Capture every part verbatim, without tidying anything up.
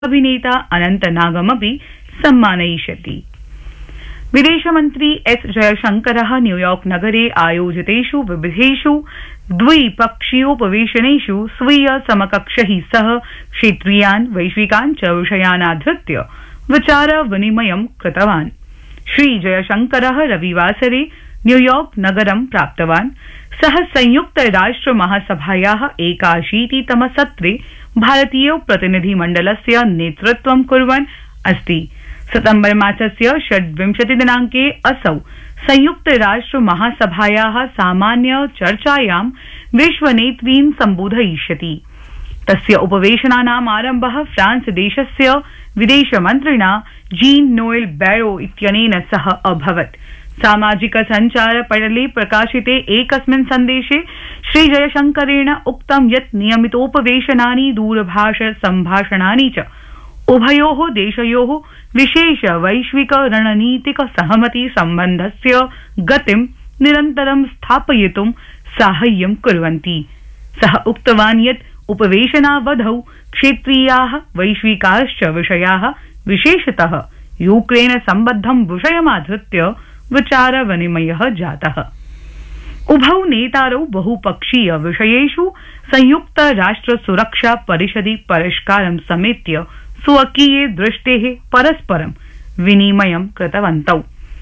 अभिनेता अनन्तनागमपि सम्मानयिष्यति। विदेशमन्त्री एस जयशंकरः न्यूयॉर्क नगरे आयोजितेषु विविधेषु द्विपक्षीयोपवेशनेषु स्वीय समकक्षैः सह क्षेत्रीयान् वैश्विकान् च विषयानाधृत्य विचार विनिमयं कृतवान्। श्री जयशंकरः रविवासरे न्यूयॉर्क नगरं प्राप्तवान्। सः संयुक्त राष्ट्र महासभायाः एकाशीतितम सत्रे भारतीय प्रतिनिधिमण्डलस्य नेतृत्वं कुर्वन् अस्ति। सितम्बर मासस्य षड्विंशति दिनांके असौ संयुक्त राष्ट्र महासभायाः सामान्य चर्चायां विश्वनेतॄन् सम्बोधयिष्यति। तस्य उपवेशनानाम् आरम्भः फ्रांस देशस्य विदेशमन्त्रिणा जीन नोएल बैरो इत्यनेन सह अभवत्। सामाजिक संचार पटले प्रकाशिते एकस्मिन् सन्देशे श्री जयशंकरेण उक्तं यत् नियमितोपवेशनानि दूरभाष सम्भाषणानि च उभयोः देशयोः विशेष वैश्विक रणनीतिक सहमति सम्बन्धस्य गतिं निरन्तरं स्थापयितुं साहाय्यं कुर्वन्ति। सः उक्तवान् यत् उपवेशनावधौ क्षेत्रीयाः वैश्विकाश्च विषयाः विशेषतः यूक्रेन सम्बद्धं विषयमाधृत्य विचार विनिमयः जातः। उभौ नेतारौ बहुपक्षीय विषयेषु संयुक्त राष्ट्र सुरक्षा परिषदि परिष्कारं समेत्य स्वकीये दृष्टेः परस्परं विनिमयं कृतवन्तौ।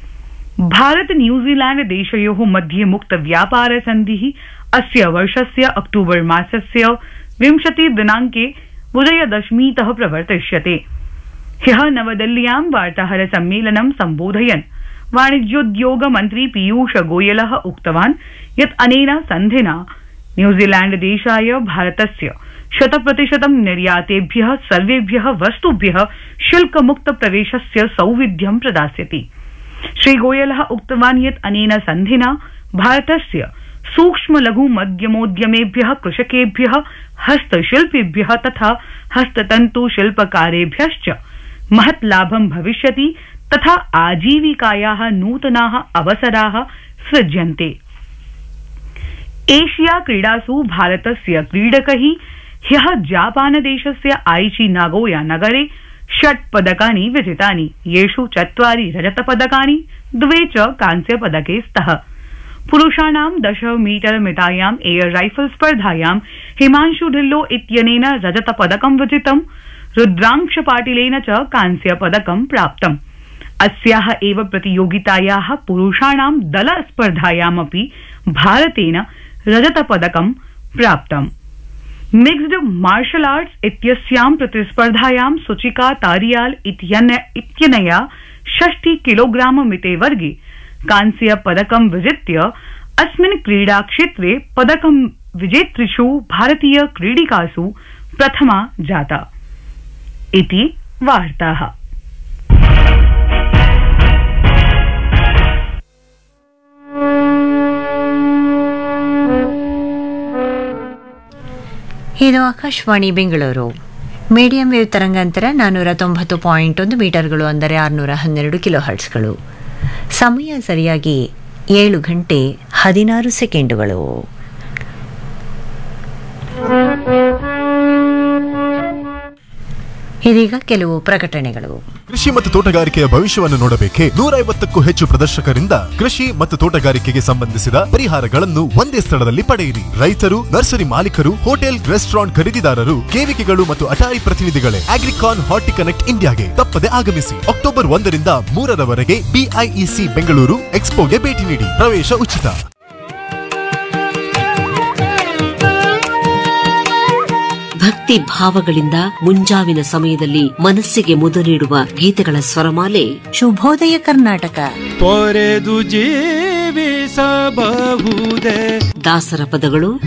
भारत न्यूजीलैंड देशयोः मध्ये मुक्त व्यापार सन्धिः अस्य वर्षस्य अक्टूबर मासस्य विंशति दिनांके विजयदशमीतः प्रवर्तिष्यते। ह्यः नवदिल्ल्यां वार्ताहर सम्मेलनं सम्बोधयन् वाणिज्योद्योग मन्त्री पीयूष गोयलः उक्तवान् यत् अनेन सन्धिना न्यूजीलैंड देशाय भारतस्य शतप्रतिशतं निर्यातेभ्यः सर्वेभ्यः वस्तुभ्यः शुल्कमुक्त प्रवेशस्य सौविध्यं प्रदास्यति। श्री गोयलः उक्तवान् यत् अनेन सन्धिना भारतस्य सूक्ष्म लघु मध्यमोद्यमेभ्यः कृषकेभ्यः हस्तशिल्पिभ्यः तथा हस्ततन्तु शिल्पकारेभ्यश्च महत् लाभं भविष्यति तथा आजीविकायाः नूतनाः अवसराः सृज्यन्ते। एशिया क्रीडासु भारतस्य क्रीडकैः ह्यः जापानदेशस्य आइची नागोया नगरे षट् पदकानि विजितानि, येषु चत्वारि रजतपदकानि द्वे च कांस्यपदके स्तः। पुरुषाणां दश मीटर मितायां एयर राइफल स्पर्धायां हिमांशु ढिल्लो इत्यनेन रजतपदकं विजितं, रुद्रांश पाटिलेन च कांस्यपदकं प्राप्तम्। अस्याः एव प्रतियोगितायाः पुरुषाणां दल स्पर्धायामपि भारतेन रजतपदकं प्राप्तम्। मिक्स्ड मार्शल आर्ट्स इत्यस्यां प्रतिस्पर्धायां सुचिका तारियाल इत्यनया षष्टि किलोग्राम मिते वर्गे कांस्य पदकं विजित्य अस्मिन् क्रीडाक्षेत्रे पदकं विजेतृषु भारतीय क्रीडिकासु प्रथमा जाता। इति वार्ताः। ಇದು ಆಕಾಶವಾಣಿ ಬೆಂಗಳೂರು. ಮೀಡಿಯಂ ವೇವ್ ತರಂಗಾಂತರ ನಾನ್ನೂರ ತೊಂಬತ್ತು ಪಾಯಿಂಟ್ ಒಂದು ಮೀಟರ್ಗಳು, ಅಂದರೆ ಆರುನೂರ ಹನ್ನೆರಡು ಕಿಲೋ ಹರ್ಟ್ಸ್ಗಳು. ಸಮಯ ಸರಿಯಾಗಿ ಏಳು ಗಂಟೆ ಹದಿನಾರು ಸೆಕೆಂಡುಗಳು. ಇದೀಗ ಕೆಲವು ಪ್ರಕಟಣೆಗಳು. ಕೃಷಿ ಮತ್ತು ತೋಟಗಾರಿಕೆಯ ಭವಿಷ್ಯವನ್ನು ನೋಡಬೇಕೆ? ನೂರ ಐವತ್ತಕ್ಕೂ ಹೆಚ್ಚು ಪ್ರದರ್ಶಕರಿಂದ ಕೃಷಿ ಮತ್ತು ತೋಟಗಾರಿಕೆಗೆ ಸಂಬಂಧಿಸಿದ ಪರಿಹಾರಗಳನ್ನು ಒಂದೇ ಸ್ಥಳದಲ್ಲಿ ಪಡೆಯಿರಿ. ರೈತರು, ನರ್ಸರಿ ಮಾಲೀಕರು, ಹೋಟೆಲ್, ರೆಸ್ಟೋರೆಂಟ್ ಖರೀದಿದಾರರು, ಕೇವಿಕೆಗಳು ಮತ್ತು ಅಟಾರಿ ಪ್ರತಿನಿಧಿಗಳೇ ಅಗ್ರಿಕಾನ್ ಹಾರ್ಟಿ ಕನೆಕ್ಟ್ ಇಂಡಿಯಾಗೆ ತಪ್ಪದೆ ಆಗಮಿಸಿ. ಅಕ್ಟೋಬರ್ ಒಂದರಿಂದ ಮೂರರವರೆಗೆ ಬಿಐಇಸಿ ಬೆಂಗಳೂರು ಎಕ್ಸ್ಪೋಗೆ ಭೇಟಿ ನೀಡಿ. ಪ್ರವೇಶ ಉಚಿತ. ಭಕ್ತಿ ಭಾವಗಳಿಂದ ಮುಂಜಾವಿನ ಸಮಯದಲ್ಲಿ ಮನಸ್ಸಿಗೆ ಮುದ ನೀಡುವ ಗೀತೆಗಳ ಸ್ವರಮಾಲೆ ಶುಭೋದಯ ಕರ್ನಾಟಕ. ತೊರೆದು ಜೀವಿಸಬಹುದೇ ದಾಸರ ಪದಗಳು,